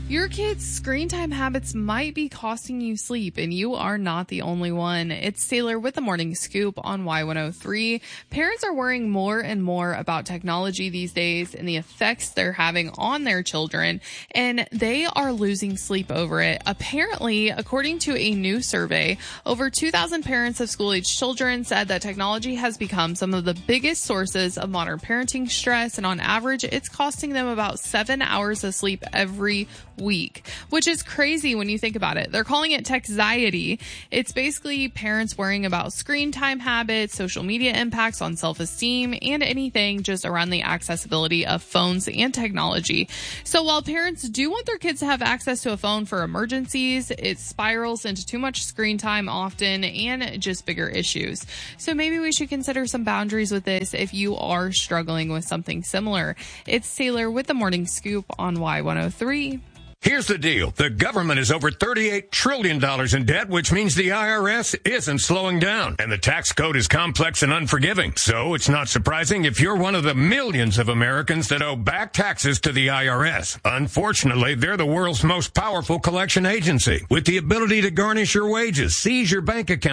Your kids' screen time habits might be costing you sleep, and you are not the only one. It's Taylor with the Morning Scoop on Y103. Parents are worrying more and more about technology these days and the effects they're having on their children, and they are losing sleep over it. Apparently, according to a new survey, over 2,000 parents of school-aged children said that technology has become some of the biggest sources of modern parenting stress, and on average, it's costing them about 7 hours of sleep every week, which is crazy when you think about it. They're calling it techxiety. It's basically parents worrying about screen time habits, social media impacts on self-esteem, and anything just around the accessibility of phones and technology. So while parents do want their kids to have access to a phone for emergencies, it spirals into too much screen time often and just bigger issues. So maybe we should consider some boundaries with this if you are struggling with something similar. It's Taylor with the Morning Scoop on Y103. Here's the deal. The government is over $38 trillion in debt, which means the IRS isn't slowing down. And the tax code is complex and unforgiving. So it's not surprising if you're one of the millions of Americans that owe back taxes to the IRS. Unfortunately, they're the world's most powerful collection agency with the ability to garnish your wages, seize your bank account,